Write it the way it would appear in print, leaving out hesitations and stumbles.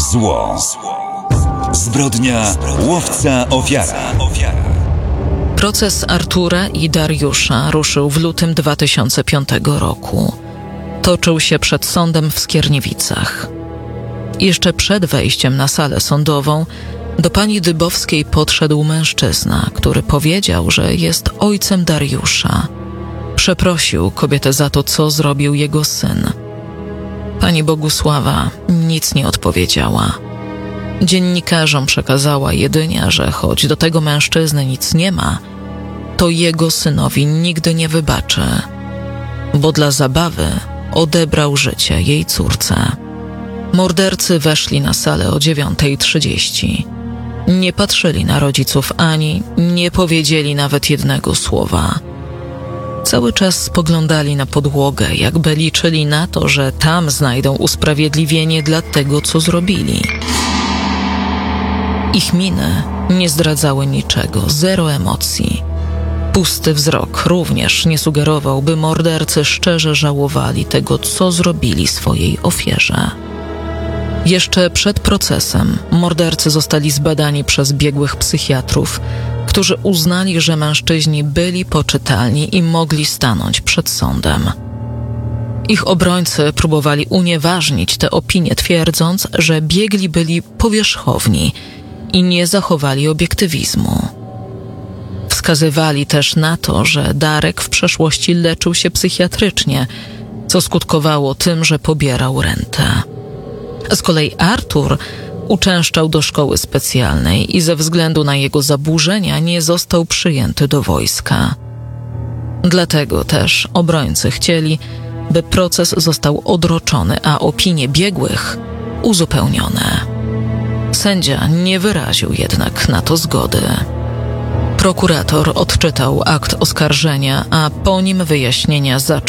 Zło. Zbrodnia łowca ofiara. Proces Artura i Dariusza ruszył w lutym 2005 roku. Toczył się przed sądem w Skierniewicach. Jeszcze przed wejściem na salę sądową do pani Dybowskiej podszedł mężczyzna, który powiedział, że jest ojcem Dariusza. Przeprosił kobietę za to, co zrobił jego syn. Pani Bogusława nic nie odpowiedziała. Dziennikarzom przekazała jedynie, że choć do tego mężczyzny nic nie ma, to jego synowi nigdy nie wybaczy, bo dla zabawy odebrał życie jej córce. Mordercy weszli na salę o 9:30. Nie patrzyli na rodziców ani nie powiedzieli nawet jednego słowa. Cały czas spoglądali na podłogę, jakby liczyli na to, że tam znajdą usprawiedliwienie dla tego, co zrobili. Ich miny nie zdradzały niczego, zero emocji. Pusty wzrok również nie sugerował, by mordercy szczerze żałowali tego, co zrobili swojej ofierze. Jeszcze przed procesem mordercy zostali zbadani przez biegłych psychiatrów, którzy uznali, że mężczyźni byli poczytalni i mogli stanąć przed sądem. Ich obrońcy próbowali unieważnić tę opinię, twierdząc, że biegli byli powierzchowni i nie zachowali obiektywizmu. Wskazywali też na to, że Darek w przeszłości leczył się psychiatrycznie, co skutkowało tym, że pobierał rentę. Z kolei Artur uczęszczał do szkoły specjalnej i ze względu na jego zaburzenia nie został przyjęty do wojska. Dlatego też obrońcy chcieli, by proces został odroczony, a opinie biegłych uzupełnione. Sędzia nie wyraził jednak na to zgody. Prokurator odczytał akt oskarżenia, a po nim wyjaśnienia zaczął